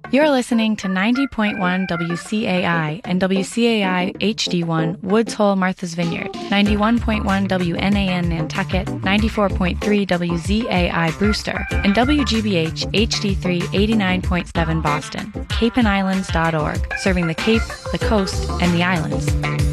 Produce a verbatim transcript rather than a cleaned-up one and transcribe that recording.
You're listening to ninety point one W C A I and W C A I H D one Woods Hole Martha's Vineyard, ninety-one point one W N A N Nantucket, ninety-four point three W Z A I Brewster, and W G B H H D three eighty-nine point seven Boston, cape and islands dot org, serving the Cape, the coast, and the islands.